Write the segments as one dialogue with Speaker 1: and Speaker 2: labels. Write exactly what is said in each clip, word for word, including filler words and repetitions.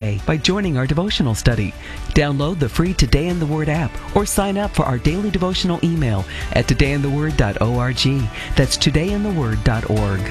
Speaker 1: today by joining our devotional study. Download the free Today in the Word app or sign up for our daily devotional email at today in the word dot org. That's today in the word dot org.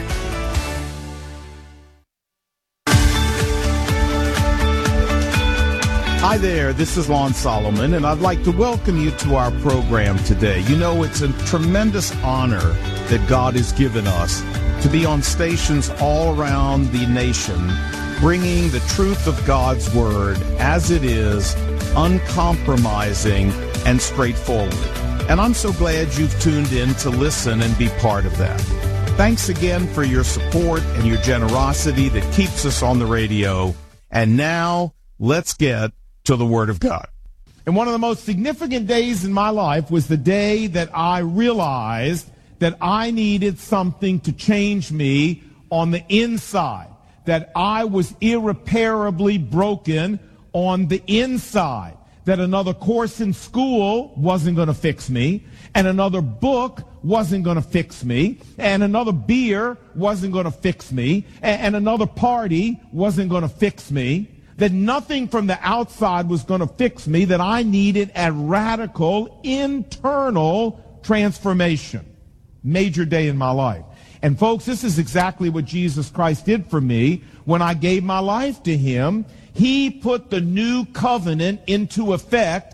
Speaker 2: Hi there, this is Lon Solomon, and I'd like to welcome you to our program today. You know, it's a tremendous honor that God has given us to be on stations all around the nation, bringing the truth of God's Word as it is, uncompromising and straightforward. And I'm so glad you've tuned in to listen and be part of that. Thanks again for your support and your generosity that keeps us on the radio. And now, let's get to the Word of God. And one of the most significant days in my life was the day that I realized that I needed something to change me on the inside, that I was irreparably broken on the inside, that another course in school wasn't going to fix me, and another book wasn't going to fix me, and another beer wasn't going to fix me, and another party wasn't going to fix me, that nothing from the outside was going to fix me, that I needed a radical internal transformation. Major day in my life. And folks, this is exactly what Jesus Christ did for me when I gave my life to him. He put the new covenant into effect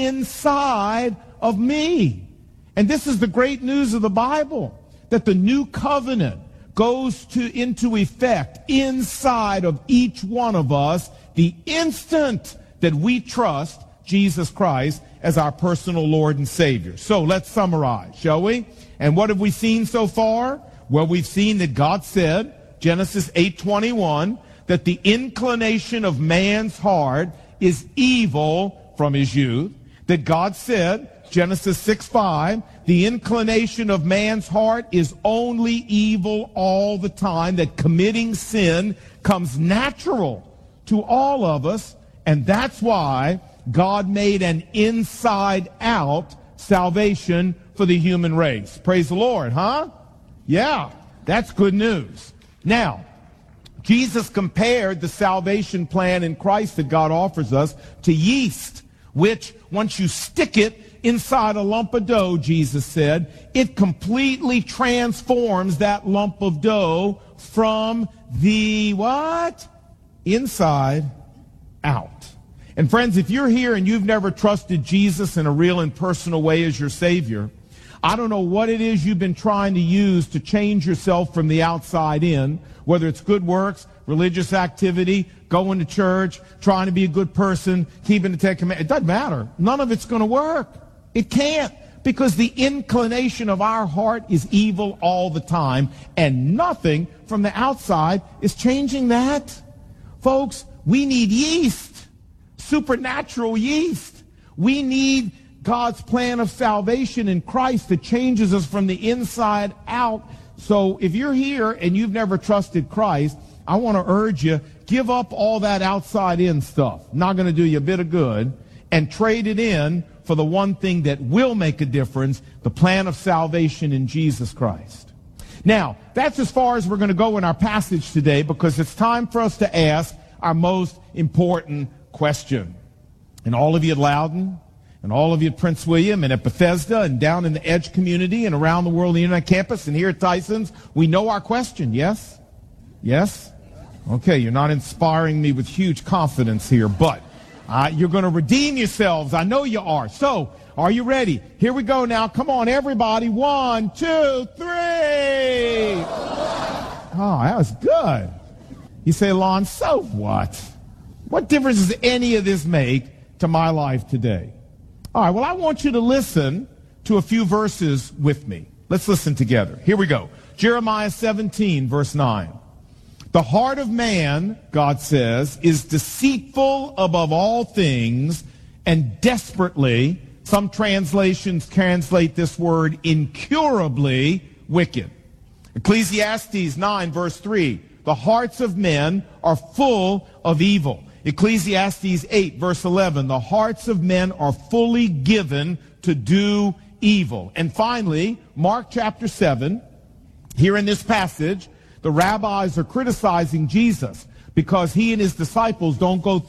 Speaker 2: inside of me. And this is the great news of the Bible, that the new covenant goes to into effect inside of each one of us the instant that we trust Jesus Christ as our personal Lord and Savior. So let's summarize, shall we? And what have we seen so far? Well, we've seen that God said, Genesis eight twenty-one, that the inclination of man's heart is evil from his youth. That God said, Genesis six five, the inclination of man's heart is only evil all the time, that committing sin comes natural to all of us, and that's why God made an inside-out salvation for the human race. Praise the Lord, huh? Yeah, that's good news. Now, Jesus compared the salvation plan in Christ that God offers us to yeast, which once you stick it inside a lump of dough, Jesus said, it completely transforms that lump of dough from the what? Inside out. And friends, if you're here and you've never trusted Jesus in a real and personal way as your Savior, I don't know what it is you've been trying to use to change yourself from the outside in, whether it's good works, religious activity, going to church, trying to be a good person, keeping the Ten Commandments. It doesn't matter. None of it's going to work. It can't, because the inclination of our heart is evil all the time, and nothing from the outside is changing that. Folks, we need yeast, supernatural yeast. We need God's plan of salvation in Christ that changes us from the inside out. So if you're here and you've never trusted Christ, I want to urge you, give up all that outside in stuff. Not going to do you a bit of good. And trade it in for the one thing that will make a difference, the plan of salvation in Jesus Christ. Now, that's as far as we're going to go in our passage today, because it's time for us to ask our most important question. And all of you at Loudon, and all of you at Prince William, and at Bethesda, and down in the Edge community, and around the world, the Internet campus, and here at Tyson's, we know our question, yes? Yes? Okay, you're not inspiring me with huge confidence here, but uh, you're going to redeem yourselves. I know you are. So, are you ready? Here we go now. Come on, everybody. One, two, three. Oh, that was good. You say, Lon, so what? What difference does any of this make to my life today? All right, well, I want you to listen to a few verses with me. Let's listen together. Here we go. Jeremiah seventeen, verse nine. The heart of man, God says, is deceitful above all things and desperately, some translations translate this word incurably wicked. Ecclesiastes nine, verse three. The hearts of men are full of evil. Ecclesiastes eight, verse eleven. The hearts of men are fully given to do evil. And finally, Mark chapter seven, here in this passage, the rabbis are criticizing Jesus because he and his disciples don't go